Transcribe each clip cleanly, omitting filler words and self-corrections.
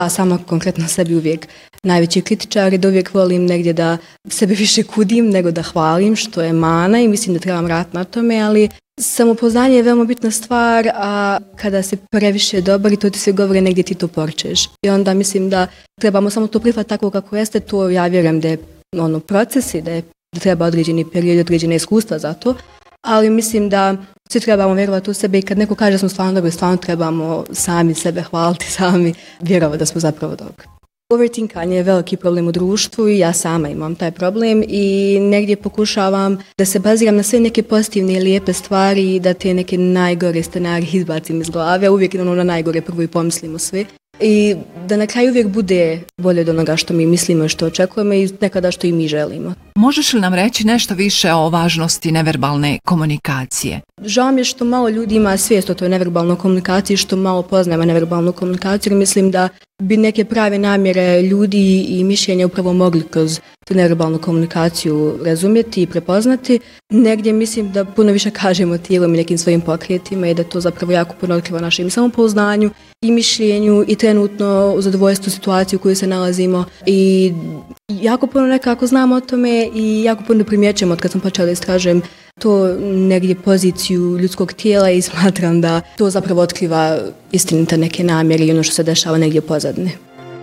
a sama konkretno sebi uvijek najveći kritičar, da uvijek volim negdje da sebe više kudim nego da hvalim, što je mana i mislim da trebam raditi na tome, ali samopoznanje je veoma bitna stvar, a kada se previše dobar i to ti sve govore negdje ti to porčeš. I onda mislim da trebamo samo to prihvatiti tako kako jeste, to ja vjerujem da je proces i da treba određeni period, određene iskustva za to, ali mislim da svi trebamo vjerovati u sebe i kad neko kaže da smo stvarno dobri, stvarno trebamo sami sebe hvaliti, sami vjerovati da smo zapravo dobri. Overthinkanje je veliki problem u društvu i ja sama imam taj problem i negdje pokušavam da se baziram na sve neke pozitivne i lijepe stvari i da te neke najgore scenarije izbacim iz glave, a uvijek na najgore prvo i pomislimo sve. I da na kraju uvijek bude bolje od onoga što mi mislimo i što očekujemo i nekada što i mi želimo. Možeš li nam reći nešto više o važnosti neverbalne komunikacije? Žao mi je što malo ljudi ima svijest o toj neverbalnoj komunikaciji, što malo poznajemo neverbalnu komunikaciju. Mislim da bi neke prave namjere ljudi i mišljenja upravo mogli kroz tu neverbalnu komunikaciju razumjeti i prepoznati. Negdje mislim da puno više kažemo tijelom i nekim svojim pokretima i da to zapravo jako puno otkriva našem samopouznanju i mišljenju i trenutno zadovoljstvu situaciju u kojoj se nalazimo i jako puno nekako znamo o tome i jako puno primjećujemo od kad sam počela da istražujem to negdje poziciju ljudskog tijela i smatram da to zapravo otkriva istinite neke namjere i ono što se dešava negdje pozadne.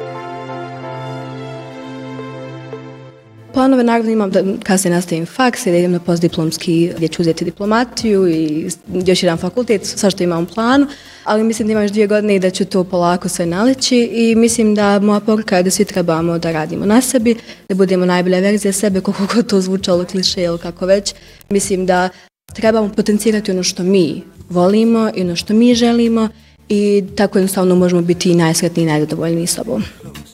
Planove naravno imam da kasnije nastavim faks i da idem na postdiplomski gdje ću uzeti diplomatiju i još jedan fakultet, sve što imam u planu, ali mislim da imam još 2 godine i da ću to polako sve naleći i mislim da moja poruka je da svi trebamo da radimo na sebi, da budemo najbolja verzija sebe, koliko god to zvučalo kliše ili kako već. Mislim da trebamo potencirati ono što mi volimo i ono što mi želimo i tako jednostavno možemo biti i najsretniji i najzadovoljniji sobom.